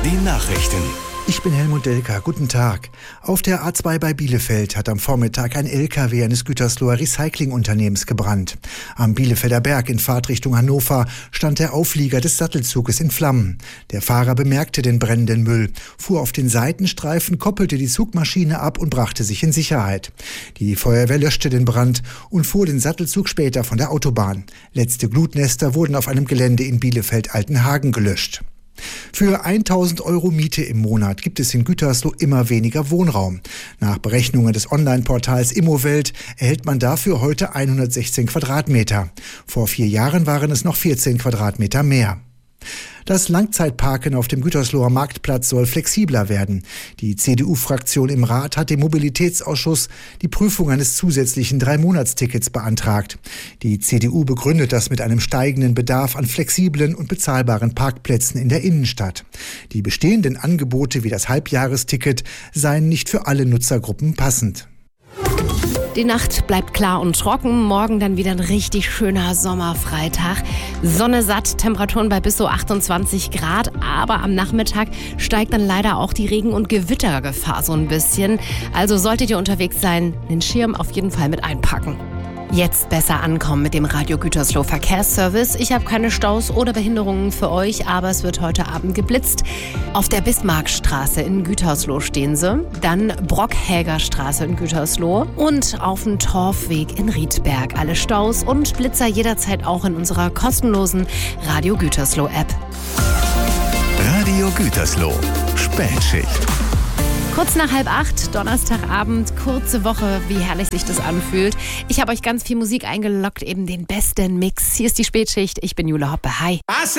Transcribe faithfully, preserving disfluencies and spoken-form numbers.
Die Nachrichten. Ich bin Helmut Delka. Guten Tag. Auf der A zwei bei Bielefeld hat am Vormittag ein L K W eines Gütersloher Recyclingunternehmens gebrannt. Am Bielefelder Berg in Fahrtrichtung Hannover stand der Auflieger des Sattelzuges in Flammen. Der Fahrer bemerkte den brennenden Müll, fuhr auf den Seitenstreifen, koppelte die Zugmaschine ab und brachte sich in Sicherheit. Die Feuerwehr löschte den Brand und fuhr den Sattelzug später von der Autobahn. Letzte Glutnester wurden auf einem Gelände in Bielefeld-Altenhagen gelöscht. Für tausend Euro Miete im Monat gibt es in Gütersloh immer weniger Wohnraum. Nach Berechnungen des Online-Portals Immowelt erhält man dafür heute hundertsechzehn Quadratmeter. Vor vier Jahren waren es noch vierzehn Quadratmeter mehr. Das Langzeitparken auf dem Gütersloher Marktplatz soll flexibler werden. Die C D U-Fraktion im Rat hat dem Mobilitätsausschuss die Prüfung eines zusätzlichen Drei-Monats-Tickets beantragt. Die C D U begründet das mit einem steigenden Bedarf an flexiblen und bezahlbaren Parkplätzen in der Innenstadt. Die bestehenden Angebote wie das Halbjahresticket seien nicht für alle Nutzergruppen passend. Die Nacht bleibt klar und trocken. Morgen dann wieder ein richtig schöner Sommerfreitag. Sonne satt, Temperaturen bei bis zu achtundzwanzig Grad. Aber am Nachmittag steigt dann leider auch die Regen- und Gewittergefahr so ein bisschen. Also solltet ihr unterwegs sein, den Schirm auf jeden Fall mit einpacken. Jetzt besser ankommen mit dem Radio Gütersloh Verkehrsservice. Ich habe keine Staus oder Behinderungen für euch, aber es wird heute Abend geblitzt. Auf der Bismarckstraße in Gütersloh stehen sie, dann Brockhägerstraße in Gütersloh und auf dem Torfweg in Riedberg. Alle Staus und Blitzer jederzeit auch in unserer kostenlosen Radio Gütersloh App. Radio Gütersloh. Spätschicht. Kurz nach halb acht, Donnerstagabend, kurze Woche, wie herrlich sich das anfühlt. Ich habe euch ganz viel Musik eingeloggt, eben den besten Mix. Hier ist die Spätschicht, ich bin Jule Hoppe, hi.